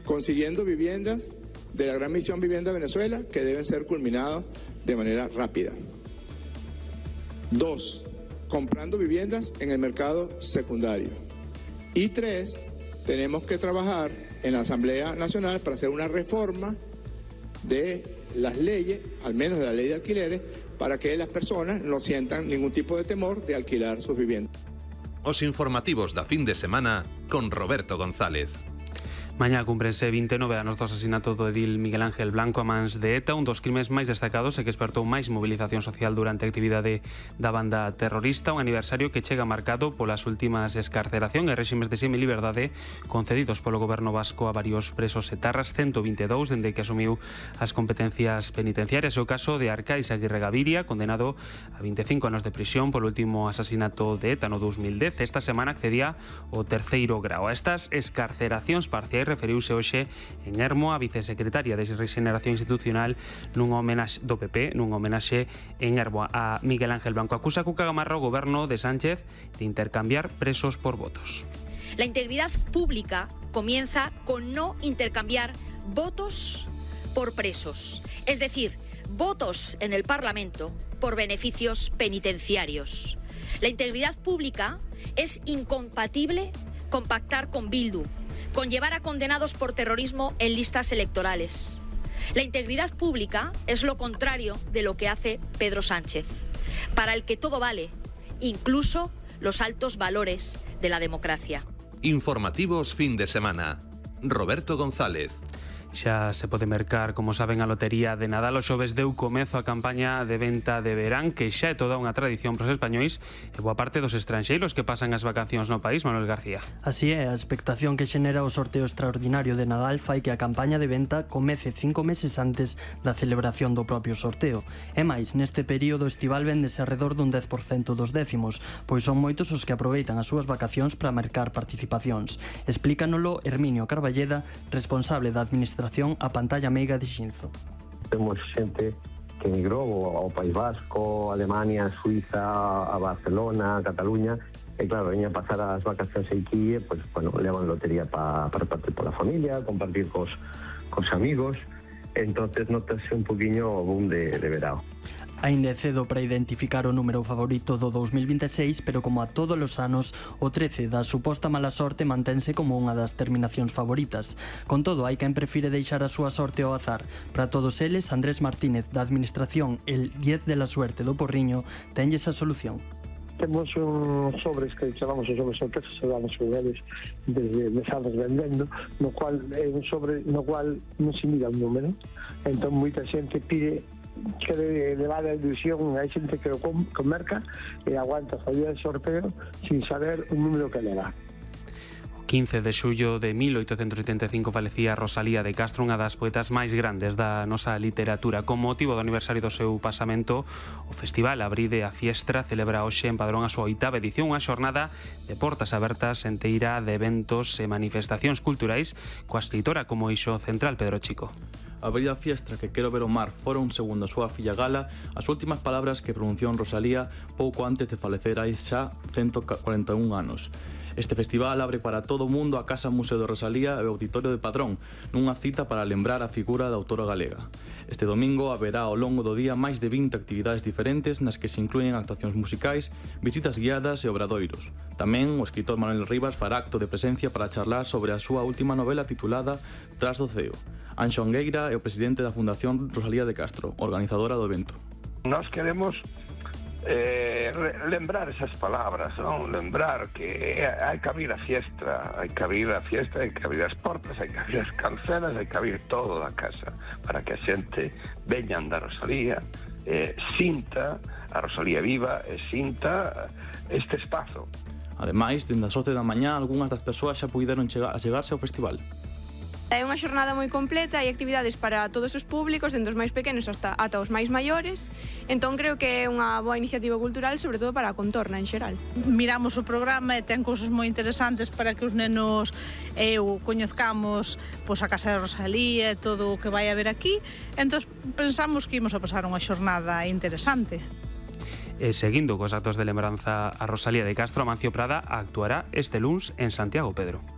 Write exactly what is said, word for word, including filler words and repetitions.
consiguiendo viviendas de la Gran Misión Vivienda Venezuela que deben ser culminados de manera rápida. Dos, comprando viviendas en el mercado secundario. Y tres, tenemos que trabajar en la Asamblea Nacional para hacer una reforma de las leyes, al menos de la ley de alquileres, para que las personas no sientan ningún tipo de temor de alquilar sus viviendas. Os informativos da fin de semana con Roberto González. Mañá cúmprense vinte e nove anos do asasinato do edil Miguel Ángel Blanco a mans de ETA, un dos crimes máis destacados e que espertou máis movilización social durante a actividade da banda terrorista, un aniversario que chega marcado polas últimas escarceración e réximes de semiliberdade concedidos polo goberno vasco a varios presos etarras, ciento vinte e dous dende que asumiu as competencias penitenciarias. O caso de Arcais Aguirre Gaviria, condenado a vinte e cinco anos de prisión polo último asasinato de ETA no dos mil dez, esta semana accedía ao terceiro grao. A estas escarceracións parciais referiuse hoxe en Ermo a vicesecretaria de Rexeneración Institucional nunha homenaxe do P P, nunha homenaxe en Ermo a Miguel Ángel Blanco. Acusa Cuca Gamarra o goberno de Sánchez de intercambiar presos por votos. La integridad pública comienza con no intercambiar votos por presos, es decir, votos en el Parlamento por beneficios penitenciarios. La integridad pública es incompatible con pactar con Bildu, con llevar a condenados por terrorismo en listas electorales. La integridad pública es lo contrario de lo que hace Pedro Sánchez, para el que todo vale, incluso los altos valores de la democracia. Informativos fin de semana. Roberto González. Xa se pode mercar, como saben, a lotería de Nadal. O xoves deu comezo a campaña de venta de verán, que xa é toda unha tradición pros españois e boa parte dos estranxeiros que pasan as vacacións no país. Manuel García. Así é, a expectación que xenera o sorteo extraordinario de Nadal fai que a campaña de venta comece cinco meses antes da celebración do propio sorteo. E máis, neste período estival véndese alrededor dun dez por cento dos décimos, pois son moitos os que aproveitan as súas vacacións para mercar participacións. Explícanolo Herminio Carballeda, responsable da administración a pantalla meiga de Xinzo. Temos xente que emigrou ao País Vasco, Alemania, Suiza, a Barcelona, a Cataluña, e claro, veña a pasar as vacacións aquí, pois, bueno, levan lotería para pa repartir pola familia, compartir cos, cos amigos, entonces notase un poquinho o boom de, de verao. Ainda é cedo para identificar o número favorito do dos mil vinte e seis, pero como a todos os anos, o trece da suposta mala sorte mantense como unha das terminacións favoritas. Con todo, hai quen prefire deixar a súa sorte ao azar. Para todos eles, Andrés Martínez, da Administración El diez de la Suerte do Porriño, tenlle esa solución. Temos uns sobres que chamamos os sobres sorpresas, se damos con eles desde mes anos vendendo, no cual é un sobre no cual non se mira un número. Entón, moita xente pide que levar a ilusión, hai xente que o comerca e aguanta fazer o sorteo sin saber o número que leva. quince de xullo de mil oitocentos oitenta e cinco falecía Rosalía de Castro, unha das poetas máis grandes da nosa literatura. Con motivo do aniversario do seu pasamento, o Festival Abride a Fiestra celebra hoxe en Padrón a súa oitava edición, unha xornada de portas abertas enteira de eventos e manifestacións culturais coa escritora como eixo central, Pedro Chico. Abrida a Fiestra que quero ver o mar fora un segundo a súa filla Gala, as últimas palabras que pronunciou Rosalía pouco antes de falecer hai xa ciento cuarenta e un anos. Este festival abre para todo o mundo a Casa Museo de Rosalía e o Auditorio de Padrón, nunha cita para lembrar a figura da autora galega. Este domingo haberá ao longo do día máis de vinte actividades diferentes nas que se inclúen actuacións musicais, visitas guiadas e obradoiros. Tamén o escritor Manuel Rivas fará acto de presencia para charlar sobre a súa última novela titulada Tras do ceo. Anxo Angueira é o presidente da Fundación Rosalía de Castro, organizadora do evento. Nós queremos Eh, lembrar esas palabras, non? Lembrar que hai que abrir a fiestra, hai que abrir a fiestra, hai que abrir as portas, hai que abrir as cancelas, hai que abrir todo a casa para que a xente veña andar a Rosalía, eh, sinta a Rosalía viva e sinta este espazo. Ademais, dende as once da mañá, algunhas das persoas xa puideron chegar, a chegarse ao festival. É unha xornada moi completa, hai actividades para todos os públicos, dende os máis pequenos hasta ata os máis maiores, entón creo que é unha boa iniciativa cultural, sobre todo para a contorna en xeral. Miramos o programa e ten cousas moi interesantes para que os nenos e eu coñezcamos pois, a Casa de Rosalía e todo o que vai haber aquí, entón pensamos que imos a pasar unha xornada interesante. E seguindo cos actos de lembranza a Rosalía de Castro, Amancio Prada actuará este luns en Santiago, Pedro.